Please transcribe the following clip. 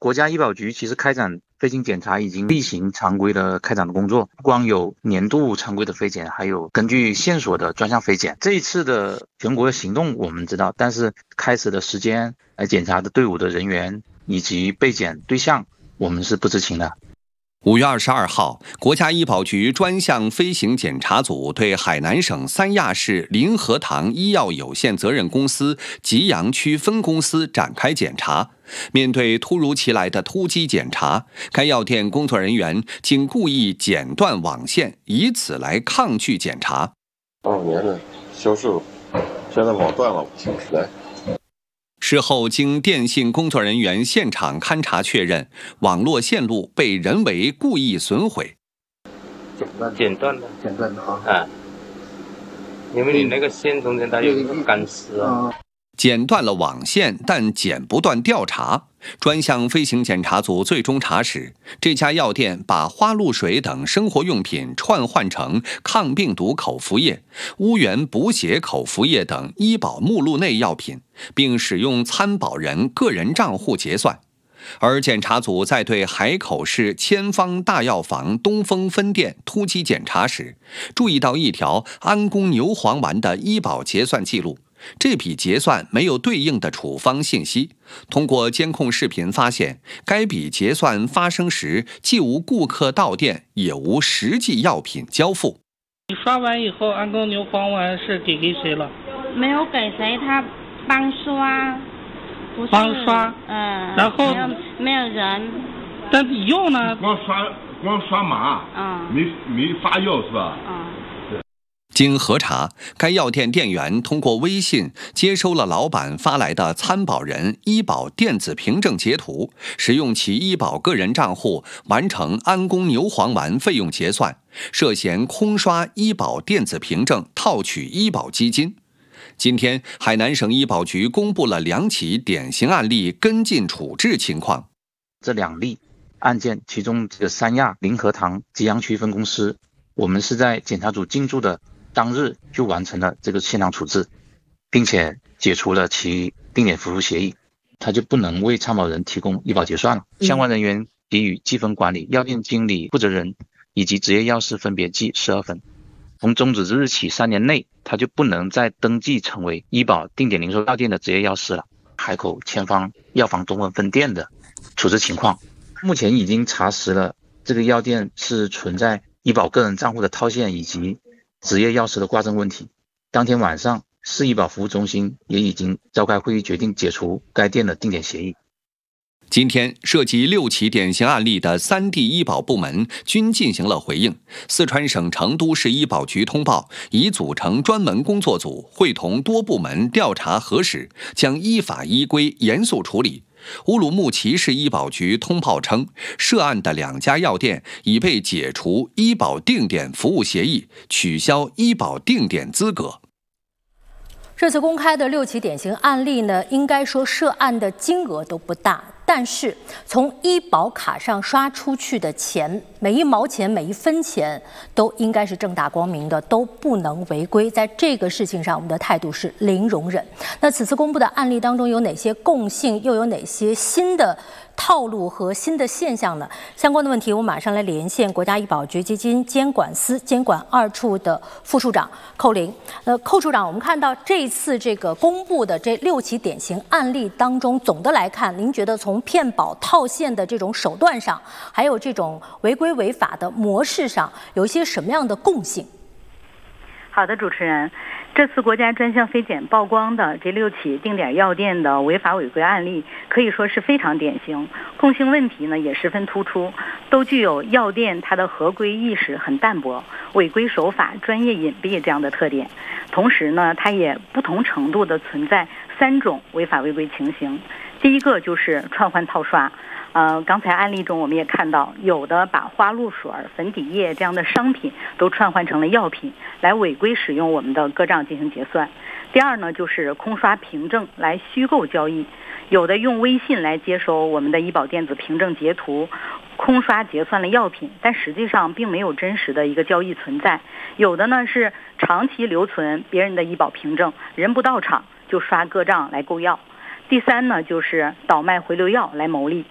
国家医保局其实开展飞行检查已经例行常规的开展的工作，不光有年度常规的飞检，还有根据线索的专项飞检。这一次的全国的行动我们知道，但是开始的时间、来检查的队伍的人员以及被检对象，我们是不知情的。 5月22号，国家医保局专项飞行检查组对海南省三亚市林和堂医药有限责任公司吉阳区分公司展开检查。面对突如其来的突击检查，该药店工作人员竟故意剪断网线，以此来抗拒检查。 2年的销售，现在网断了，起不来。 事后，经电信工作人员现场勘查确认，网络线路被人为故意损毁。 剪断的啊，因为你那个线中间它有一个钢丝啊。 剪断了网线，但剪不断调查。专项飞行检查组最终查实，这家药店把花露水等生活用品串换成抗病毒口服液、乌源补血口服液等医保目录内药品，并使用参保人个人账户结算。而检查组在对海口市千方大药房东风分店突击检查时，注意到一条安宫牛黄丸的医保结算记录。这笔结算没有对应的处方信息。通过监控视频发现，该笔结算发生时既无顾客到店，也无实际药品交付。 你刷完以后，安宫牛黄丸是给谁了？ 没有给谁，他帮刷，不是帮刷。然后没有人。 但你用呢？ 光刷码，没发药是吧？ 经核查，该药店店员通过微信接收了老板发来的参保人医保电子凭证截图，使用其医保个人账户完成安宫牛黄丸费用结算，涉嫌空刷医保电子凭证套取医保基金。今天，海南省医保局公布了2起典型案例跟进处置情况。 这2例案件，其中这个三亚林和堂吉阳区分公司，我们是在检查组进驻的当日就完成了这个现场处置，并且解除了其定点服务协议，他就不能为参保人提供医保结算了。相关人员给予记分管理、药店经理、负责人以及执业药师分别记12分。从终止之日起3年内，他就不能再登记成为医保定点零售药店的执业药师了。海口千方药房东风分店的处置情况，目前已经查实了这个药店是存在医保个人账户的套现以及执业药师的挂证问题。当天晚上，市医保服务中心也已经召开会议，决定解除该店的定点协议。 今天，涉及6起典型案例的3地医保部门均进行了回应。四川省成都市医保局通报，已组成专门工作组，会同多部门调查核实，将依法依规严肃处理。乌鲁木齐市医保局通报称，涉案的2家药店已被解除医保定点服务协议，取消医保定点资格。 这次公开的6起典型案例呢，应该说涉案的金额都不大，但是从医保卡上刷出去的钱，每1毛钱、每1分钱，都应该是正大光明的，都不能违规。在这个事情上，我们的态度是零容忍。那此次公布的案例当中有哪些共性，又有哪些新的套路和新的现象呢？相关的问题，我马上来连线国家医保局基金监管司监管2处的副处长寇林。寇处长，我们看到这次这个公布的这6起典型案例当中，总的来看，您觉得从骗保套现的这种手段上，还有这种违规违法的模式上，有一些什么样的共性？ 好的，主持人，这次国家专项飞检曝光的这6起定点药店的违法违规案例，可以说是非常典型，共性问题呢也十分突出，都具有药店它的合规意识很淡薄、违规手法专业隐蔽这样的特点。同时呢，它也不同程度的存在3种违法违规情形。第一个就是串换套刷。刚才案例中我们也看到，有的把花露水、粉底液这样的商品都串换成了药品，来违规使用我们的个账进行结算。第二呢，就是空刷凭证来虚构交易，有的用微信来接收我们的医保电子凭证截图，空刷结算了药品，但实际上并没有真实的一个交易存在。有的呢是长期留存别人的医保凭证，人不到场就刷个账来购药。第三呢，就是倒卖回流药来牟利。